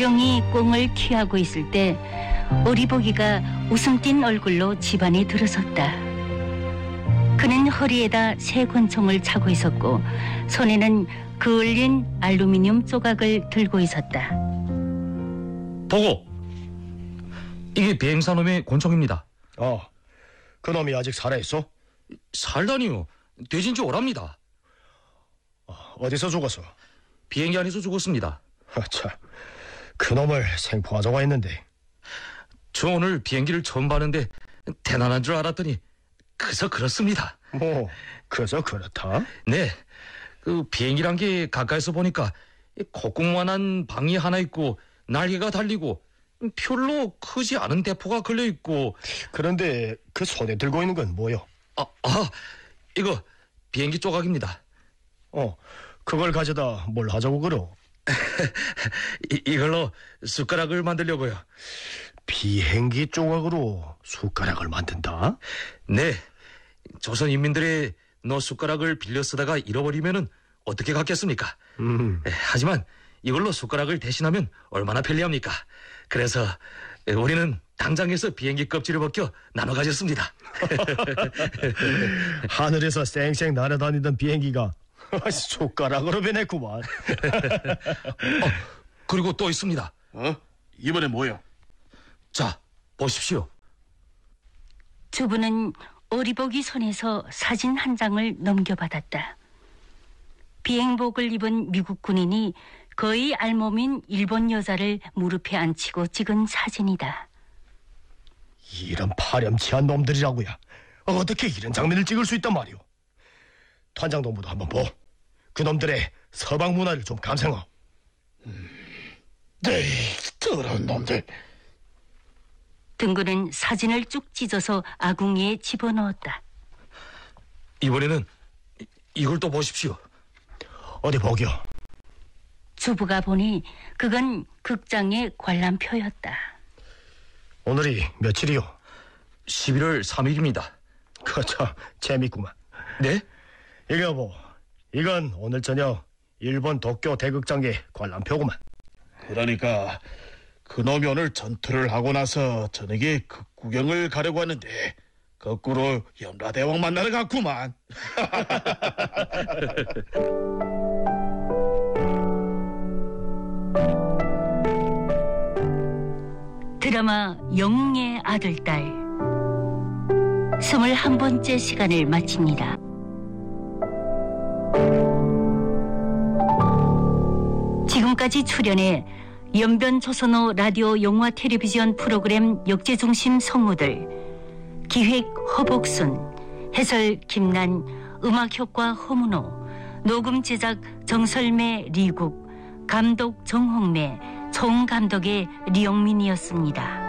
호령이 꽁을 취하고 있을 때 오리보기가 웃음 띤 얼굴로 집안에 들어섰다. 그는 허리에다 새 권총을 차고 있었고 손에는 그을린 알루미늄 조각을 들고 있었다. 보고! 이게 비행사놈의 권총입니다. 그놈이 아직 살아있어? 살다니요. 되진 지 오랍니다. 어디서 죽었어? 비행기 안에서 죽었습니다. 참, 그놈을 생포하자고 했는데. 저 오늘 비행기를 처음 봤는데 대단한 줄 알았더니 그저 그렇습니다. 뭐, 그저 그렇다? 네, 그 비행기란 게 가까이서 보니까 콧구멍만한 방이 하나 있고 날개가 달리고 별로 크지 않은 대포가 걸려 있고. 그런데 그 손에 들고 있는 건 뭐요? 이거 비행기 조각입니다. 그걸 가져다 뭘 하자고 그러? 이걸로 숟가락을 만들려고요. 비행기 조각으로 숟가락을 만든다? 네, 조선 인민들의 너 숟가락을 빌려 쓰다가 잃어버리면은 어떻게 갚겠습니까? 하지만 이걸로 숟가락을 대신하면 얼마나 편리합니까? 그래서 우리는 당장에서 비행기 껍질을 벗겨 나눠 가졌습니다. 하늘에서 쌩쌩 날아다니던 비행기가 숟가락으로 변했구만. 그리고 또 있습니다. 이번에 뭐요? 자, 보십시오. 주부는 오리보기 손에서 사진 한 장을 넘겨받았다. 비행복을 입은 미국 군인이 거의 알몸인 일본 여자를 무릎에 앉히고 찍은 사진이다. 이런 파렴치한 놈들이라고요. 어떻게 이런 장면을 찍을 수 있단 말이오?团장 동무도 한번 보. 그놈들의 서방 문화를 좀 감상하오. 네, 더러운 놈들. 등구는 사진을 쭉 찢어서 아궁이에 집어넣었다. 이번에는 이걸 또 보십시오. 어디 보기요? 주부가 보니 그건 극장의 관람표였다. 오늘이 며칠이요? 11월 3일입니다. 그참 재밌구만. 네? 이거 여보, 이건 오늘 저녁 일본 도쿄 대극장의 관람표구만. 그러니까 그놈이 오늘 전투를 하고 나서 저녁에 그 구경을 가려고 하는데 거꾸로 염라대왕 만나러 갔구만. 드라마 영웅의 아들딸 21번째 시간을 마칩니다. 지금까지 출연해 연변조선호 라디오 영화 텔레비전 프로그램 역제중심 성우들, 기획 허복순, 해설 김난, 음악효과 허문호, 녹음 제작 정설매 리국, 감독 정홍매, 총감독의 리영민이었습니다.